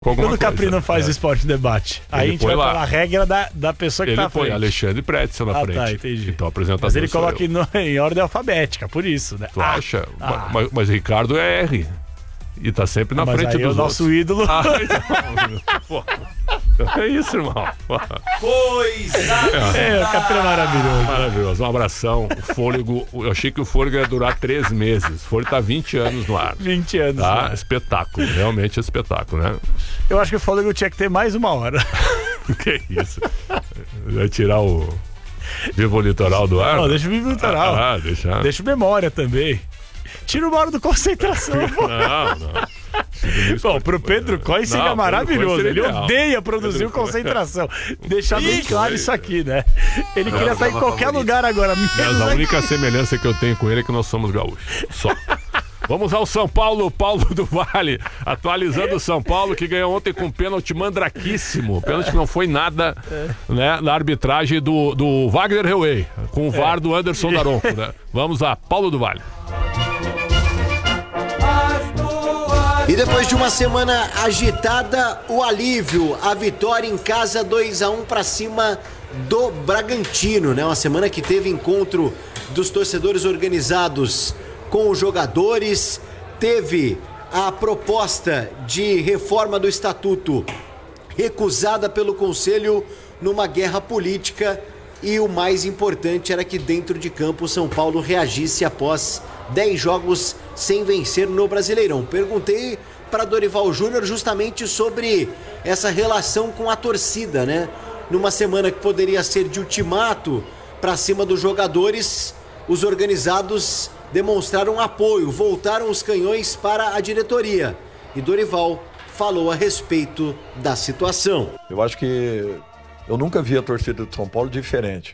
Quando o Capri não faz o Esporte Debate, aí a gente vai pela regra da pessoa que tá à frente. Ele põe Alexandre Pretzel na frente. Tá, entendi. Então, apresentador. Mas ele coloca em ordem alfabética, por isso, né? Tu acha? Mas Ricardo é R. E tá sempre na frente dos outros. O nosso ídolo. É isso, irmão. O Capri é maravilhoso. Maravilhoso. Um abração. O fôlego. Eu achei que o fôlego ia durar 3 meses. O fôlego tá 20 anos no ar. 20 anos. Tá? Espetáculo. Realmente espetáculo, né? Eu acho que o fôlego tinha que ter mais 1 hora. Que isso? Vai tirar o Vivo Litoral do ar? Não, deixa o Vivo Litoral. Deixa o Memória também. Tira 1 hora do concentração. Não. Bom, pro Pedro Coice é maravilhoso. Ele odeia produzir o concentração. Deixar bem claro isso aqui, né? Ele queria estar em qualquer lugar agora. Mas a única semelhança que eu tenho com ele é que nós somos gaúchos. Só. Vamos ao São Paulo, Paulo do Vale, atualizando o São Paulo, que ganhou ontem com um pênalti mandraquíssimo. Pênalti que não foi nada, né, na arbitragem do Wagner Heuwey, com o VAR do Anderson Daronco, né? Vamos lá, Paulo do Vale. E depois de uma semana agitada, o alívio, a vitória em casa 2-1 para cima do Bragantino, né? Uma semana que teve encontro dos torcedores organizados com os jogadores, teve a proposta de reforma do estatuto recusada pelo Conselho numa guerra política, e o mais importante era que dentro de campo o São Paulo reagisse após 10 jogos sem vencer no Brasileirão. Perguntei para Dorival Júnior justamente sobre essa relação com a torcida, né? Numa semana que poderia ser de ultimato para cima dos jogadores, os organizados demonstraram apoio, voltaram os canhões para a diretoria. E Dorival falou a respeito da situação. Eu acho que eu nunca vi a torcida de São Paulo diferente.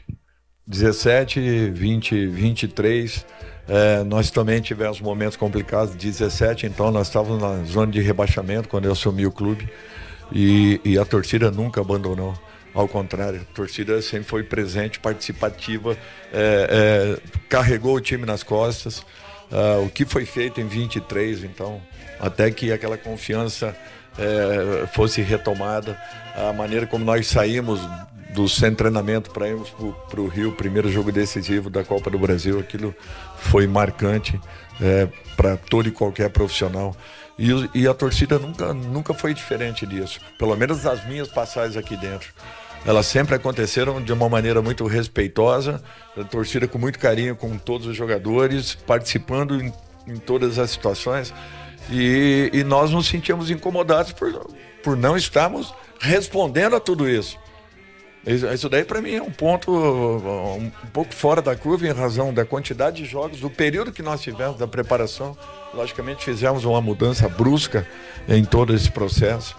17, 20, 23, nós também tivemos momentos complicados. 17, então nós estávamos na zona de rebaixamento quando eu assumi o clube, e a torcida nunca abandonou. Ao contrário, a torcida sempre foi presente, participativa, carregou o time nas costas. O que foi feito em 23, então, até que aquela confiança fosse retomada, a maneira como nós saímos do centro de treinamento para irmos para o Rio, primeiro jogo decisivo da Copa do Brasil, aquilo foi marcante para todo e qualquer profissional. E a torcida nunca foi diferente disso, pelo menos nas minhas passagens aqui dentro. Elas sempre aconteceram de uma maneira muito respeitosa, a torcida com muito carinho com todos os jogadores, participando em todas as situações, e nós nos sentíamos incomodados por não estarmos respondendo a tudo isso. Isso daí para mim é um ponto um pouco fora da curva em razão da quantidade de jogos, do período que nós tivemos da preparação. Logicamente fizemos uma mudança brusca em todo esse processo,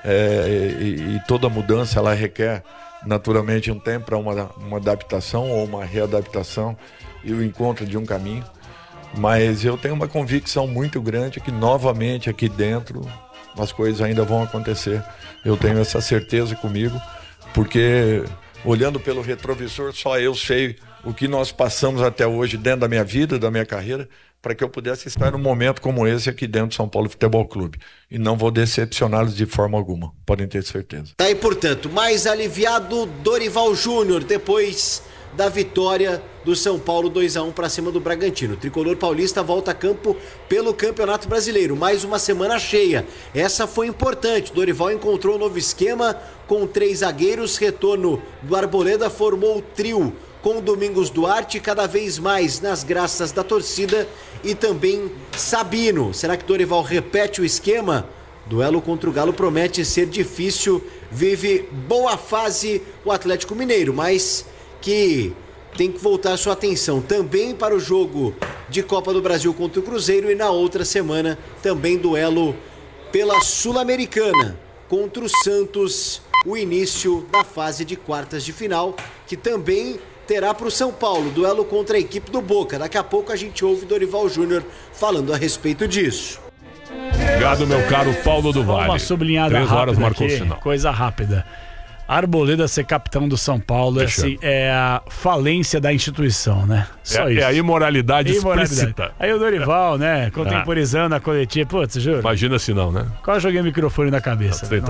e toda mudança ela requer naturalmente um tempo para uma adaptação ou uma readaptação e o encontro de um caminho. Mas eu tenho uma convicção muito grande que novamente aqui dentro as coisas ainda vão acontecer. Eu tenho essa certeza comigo, porque olhando pelo retrovisor só eu sei o que nós passamos até hoje dentro da minha vida, da minha carreira, para que eu pudesse estar num momento como esse aqui dentro do São Paulo Futebol Clube. E não vou decepcioná-los de forma alguma, podem ter certeza. Tá aí, portanto, mais aliviado Dorival Júnior depois da vitória do São Paulo 2-1 para cima do Bragantino. O tricolor paulista volta a campo pelo Campeonato Brasileiro. Mais uma semana cheia. Essa foi importante. Dorival encontrou um novo esquema com 3 zagueiros. Retorno do Arboleda formou o trio com Domingos Duarte, cada vez mais nas graças da torcida, e também Sabino. Será que Dorival repete o esquema? Duelo contra o Galo promete ser difícil. Vive boa fase o Atlético Mineiro, mas que tem que voltar sua atenção também para o jogo de Copa do Brasil contra o Cruzeiro, e na outra semana também duelo pela Sul-Americana contra o Santos, o início da fase de quartas de final, que também terá para o São Paulo duelo contra a equipe do Boca. Daqui a pouco a gente ouve Dorival Júnior falando a respeito disso. Obrigado, meu caro Paulo do Vale. Uma sublinhada 3 horas rápida marcou aqui, o sinal. coisa rápida. Arboleda ser capitão do São Paulo é a falência da instituição, né? Só isso. É a imoralidade explícita. Aí o Dorival, né? Contemporizando a coletiva. Putz, juro. Imagina se não, né? Quase joguei o microfone na cabeça.